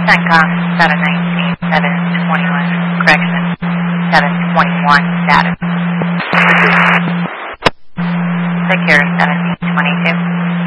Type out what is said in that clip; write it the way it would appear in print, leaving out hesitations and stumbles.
CENTCOM 719, 721, correction, 721 status. Secure 1722.